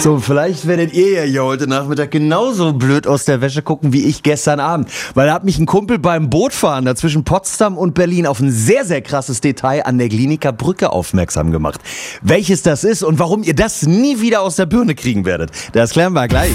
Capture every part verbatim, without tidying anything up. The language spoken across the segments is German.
So, vielleicht werdet ihr ja hier heute Nachmittag genauso blöd aus der Wäsche gucken wie ich gestern Abend. Weil da hat mich ein Kumpel beim Bootfahren da zwischen Potsdam und Berlin auf ein sehr, sehr krasses Detail an der Glienicke Brücke aufmerksam gemacht. Welches das ist und warum ihr das nie wieder aus der Birne kriegen werdet, das klären wir gleich.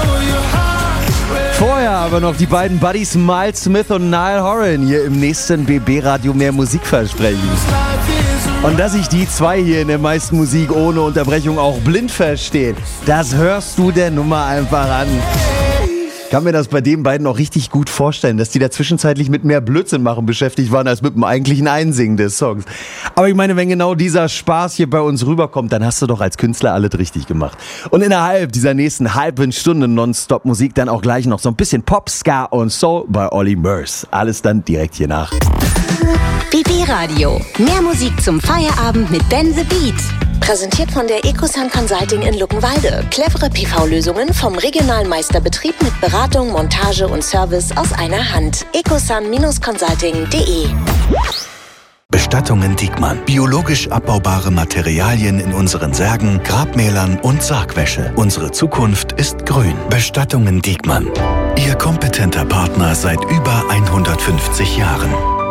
Vorher aber noch die beiden Buddies Miles Smith und Niall Horan hier im nächsten B B-Radio mehr Musik versprechen. Und dass sich die zwei hier in der meisten Musik ohne Unterbrechung auch blind verstehen, das hörst du der Nummer einfach an. Ich kann mir das bei den beiden auch richtig gut vorstellen, dass die da zwischenzeitlich mit mehr Blödsinn machen beschäftigt waren, als mit dem eigentlichen Einsingen des Songs. Aber ich meine, wenn genau dieser Spaß hier bei uns rüberkommt, dann hast du doch als Künstler alles richtig gemacht. Und innerhalb dieser nächsten halben Stunde Nonstop-Musik dann auch gleich noch so ein bisschen Pop, Ska und Soul bei Olly Murs. Alles dann direkt hier nach. B B-Radio. Mehr Musik zum Feierabend mit Ben the Beat. Präsentiert von der Ecosun Consulting in Luckenwalde. Clevere P V-Lösungen vom regionalen Meisterbetrieb mit Beratung, Montage und Service aus einer Hand. ecosun Consulting punkt de. Bestattungen Diekmann. Biologisch abbaubare Materialien in unseren Särgen, Grabmälern und Sargwäsche. Unsere Zukunft ist grün. Bestattungen Diekmann. Ihr kompetenter Partner seit über hundertfünfzig Jahren.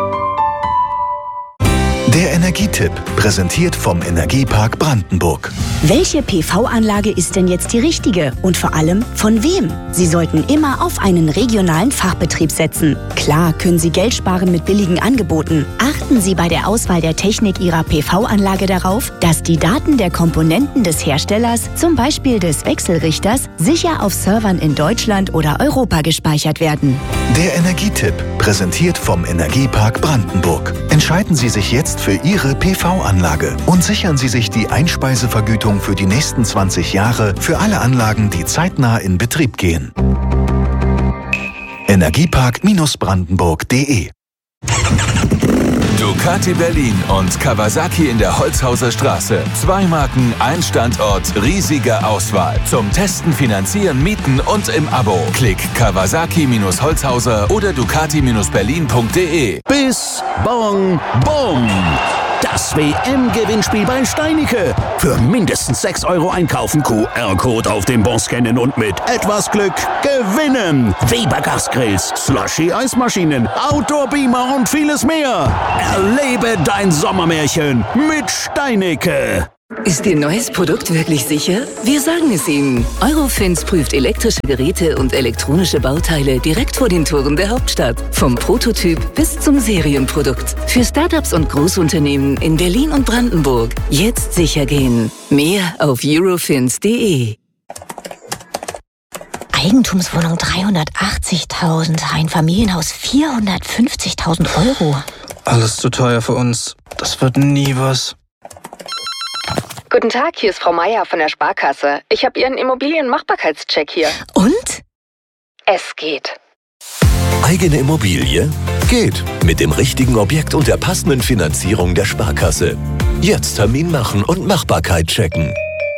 Der Energietipp, präsentiert vom Energiepark Brandenburg. Welche P V-Anlage ist denn jetzt die richtige? Und vor allem, von wem? Sie sollten immer auf einen regionalen Fachbetrieb setzen. Klar können Sie Geld sparen mit billigen Angeboten. Achten Sie bei der Auswahl der Technik Ihrer P V-Anlage darauf, dass die Daten der Komponenten des Herstellers, zum Beispiel des Wechselrichters, sicher auf Servern in Deutschland oder Europa gespeichert werden. Der Energietipp, präsentiert vom Energiepark Brandenburg. Entscheiden Sie sich jetzt für Ihre P V-Anlage und sichern Sie sich die Einspeisevergütung für die nächsten zwanzig Jahre für alle Anlagen, die zeitnah in Betrieb gehen. Energiepark Brandenburg punkt de. Ducati Berlin und Kawasaki in der Holzhauser Straße. Zwei Marken, ein Standort, riesige Auswahl. Zum Testen, Finanzieren, Mieten und im Abo. Klick Kawasaki-Holzhauser oder Ducati Berlin punkt de. Bis Bong Bom! Das W M-Gewinnspiel bei Steinicke. Für mindestens sechs Euro einkaufen, Q R-Code auf dem Bon scannen und mit etwas Glück gewinnen. Weber Gasgrills, Slushy-Eismaschinen, Outdoor-Beamer und vieles mehr. Erlebe dein Sommermärchen mit Steinicke. Ist Ihr neues Produkt wirklich sicher? Wir sagen es Ihnen. Eurofins prüft elektrische Geräte und elektronische Bauteile direkt vor den Toren der Hauptstadt. Vom Prototyp bis zum Serienprodukt. Für Startups und Großunternehmen in Berlin und Brandenburg. Jetzt sicher gehen. Mehr auf eurofins punkt de. Eigentumswohnung dreihundertachtzigtausend, ein Familienhaus vierhundertfünfzigtausend Euro. Alles zu teuer für uns. Das wird nie was. Guten Tag, hier ist Frau Meier von der Sparkasse. Ich habe Ihren Immobilienmachbarkeitscheck hier. Und? Es geht. Eigene Immobilie? Geht. Mit dem richtigen Objekt und der passenden Finanzierung der Sparkasse. Jetzt Termin machen und Machbarkeit checken.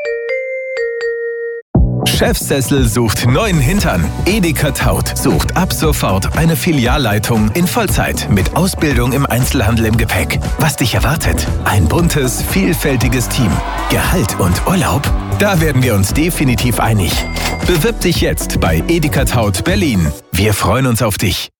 Chefsessel sucht neuen Hintern. Edeka Taut sucht ab sofort eine Filialleitung in Vollzeit mit Ausbildung im Einzelhandel im Gepäck. Was dich erwartet? Ein buntes, vielfältiges Team. Gehalt und Urlaub? Da werden wir uns definitiv einig. Bewirb dich jetzt bei Edeka Taut Berlin. Wir freuen uns auf dich.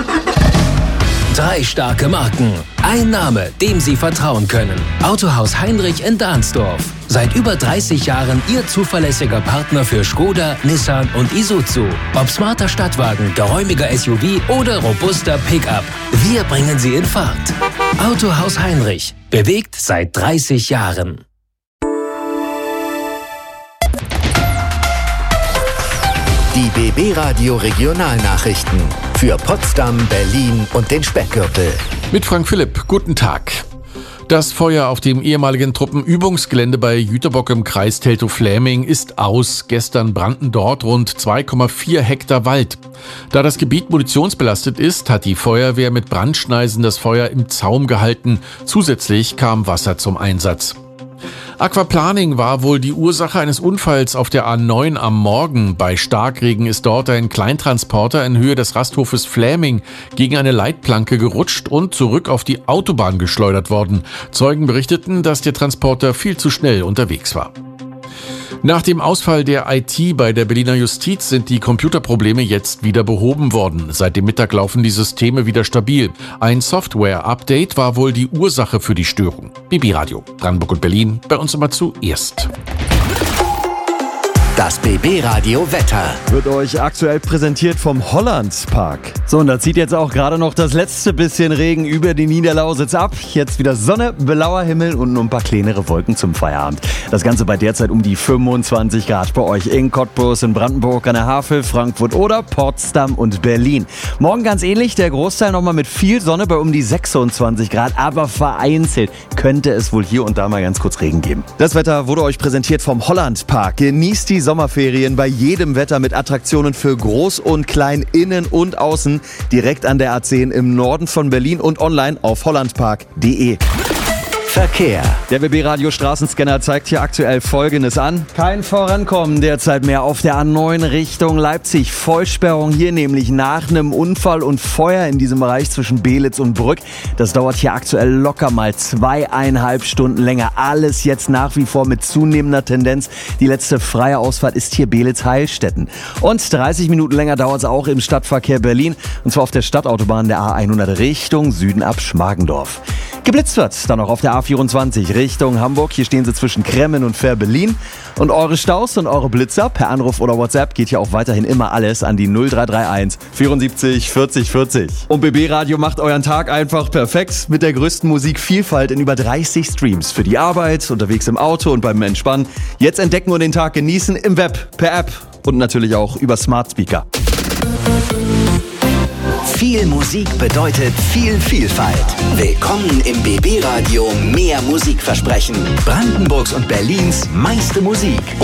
Drei starke Marken. Ein Name, dem Sie vertrauen können. Autohaus Heinrich in Dahnsdorf. Seit über dreißig Jahren Ihr zuverlässiger Partner für Skoda, Nissan und Isuzu. Ob smarter Stadtwagen, geräumiger S U V oder robuster Pickup. Wir bringen Sie in Fahrt. Autohaus Heinrich. Bewegt seit dreißig Jahren. Die B B-Radio Regionalnachrichten für Potsdam, Berlin und den Speckgürtel. Mit Frank Philipp, guten Tag. Das Feuer auf dem ehemaligen Truppenübungsgelände bei Jüterbock im Kreis Teltow-Fläming ist aus. Gestern brannten dort rund zwei Komma vier Hektar Wald. Da das Gebiet munitionsbelastet ist, hat die Feuerwehr mit Brandschneisen das Feuer im Zaum gehalten. Zusätzlich kam Wasser zum Einsatz. Aquaplaning war wohl die Ursache eines Unfalls auf der A neun am Morgen. Bei Starkregen ist dort ein Kleintransporter in Höhe des Rasthofes Fläming gegen eine Leitplanke gerutscht und zurück auf die Autobahn geschleudert worden. Zeugen berichteten, dass der Transporter viel zu schnell unterwegs war. Nach dem Ausfall der I T bei der Berliner Justiz sind die Computerprobleme jetzt wieder behoben worden. Seit dem Mittag laufen die Systeme wieder stabil. Ein Software-Update war wohl die Ursache für die Störung. B B Radio, Brandenburg und Berlin, bei uns immer zuerst. Das B B-Radio Wetter wird euch aktuell präsentiert vom Hollandpark. So, und da zieht jetzt auch gerade noch das letzte bisschen Regen über die Niederlausitz ab. Jetzt wieder Sonne, blauer Himmel und nur ein paar kleinere Wolken zum Feierabend. Das Ganze bei derzeit um die fünfundzwanzig Grad bei euch in Cottbus, in Brandenburg, an der Havel, Frankfurt oder Potsdam und Berlin. Morgen ganz ähnlich, der Großteil nochmal mit viel Sonne bei um die sechsundzwanzig Grad, aber vereinzelt könnte es wohl hier und da mal ganz kurz Regen geben. Das Wetter wurde euch präsentiert vom Hollandpark. Genießt die Sommerferien bei jedem Wetter mit Attraktionen für Groß und Klein, innen und außen, direkt an der A zehn im Norden von Berlin und online auf hollandpark punkt de. Verkehr. Der B B-Radio Straßenscanner zeigt hier aktuell Folgendes an. Kein Vorankommen derzeit mehr auf der A neun Richtung Leipzig. Vollsperrung hier nämlich nach einem Unfall und Feuer in diesem Bereich zwischen Belitz und Brück. Das dauert hier aktuell locker mal zweieinhalb Stunden länger. Alles jetzt nach wie vor mit zunehmender Tendenz. Die letzte freie Ausfahrt ist hier Belitz-Heilstätten. Und dreißig Minuten länger dauert es auch im Stadtverkehr Berlin. Und zwar auf der Stadtautobahn der A hundert Richtung Süden ab Schmargendorf. Geblitzt wird dann noch auf der A vierundzwanzig Richtung Hamburg. Hier stehen sie zwischen Kremmen und Fehrbellin. Und eure Staus und eure Blitzer per Anruf oder WhatsApp geht hier auch weiterhin immer alles an die null drei drei eins vierundsiebzig vierzig vierzig. Und B B-Radio macht euren Tag einfach perfekt mit der größten Musikvielfalt in über dreißig Streams. Für die Arbeit, unterwegs im Auto und beim Entspannen. Jetzt entdecken und den Tag genießen im Web, per App und natürlich auch über Smart Speaker. Viel Musik bedeutet viel Vielfalt. Willkommen im B B-Radio Mehr Musikversprechen. Brandenburgs und Berlins meiste Musik.